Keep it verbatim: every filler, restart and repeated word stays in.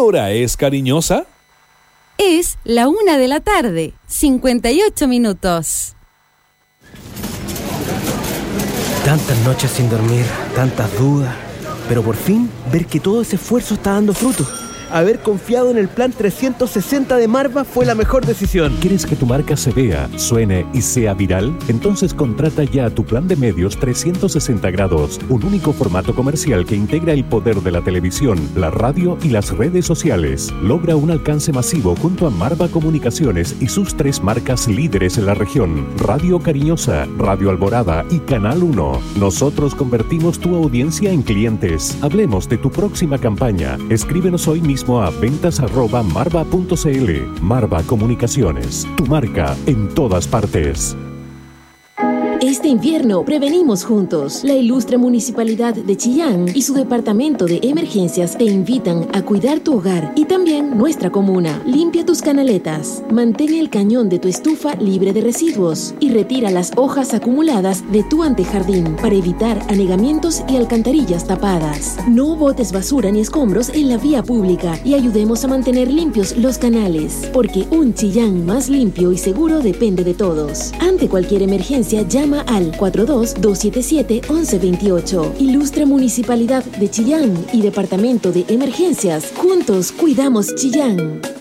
hora es, cariñosa? Es la una de la tarde, cincuenta y ocho minutos. Tantas noches sin dormir, tantas dudas, pero por fin ver que todo ese esfuerzo está dando fruto. Haber confiado en el plan trescientos sesenta de Marva fue la mejor decisión. ¿Quieres que tu marca se vea, suene y sea viral? Entonces contrata ya tu plan de medios trescientos sesenta grados, un único formato comercial que integra el poder de la televisión, la radio y las redes sociales. Logra un alcance masivo junto a Marva Comunicaciones y sus tres marcas líderes en la región: Radio Cariñosa, Radio Alborada y Canal uno. Nosotros convertimos tu audiencia en clientes. Hablemos de tu próxima campaña. Escríbenos hoy mismo a ventas arroba marva punto cl. Marva Comunicaciones, tu marca en todas partes. Este invierno prevenimos juntos. La ilustre Municipalidad de Chillán y su Departamento de Emergencias te invitan a cuidar tu hogar y también nuestra comuna. Limpia tus canaletas, mantén el cañón de tu estufa libre de residuos y retira las hojas acumuladas de tu antejardín para evitar anegamientos y alcantarillas tapadas. No botes basura ni escombros en la vía pública y ayudemos a mantener limpios los canales, porque un Chillán más limpio y seguro depende de todos. Ante cualquier emergencia, llama al cuatro dos, dos siete siete, once veintiocho. Ilustre Municipalidad de Chillán y Departamento de Emergencias. Juntos cuidamos Chillán.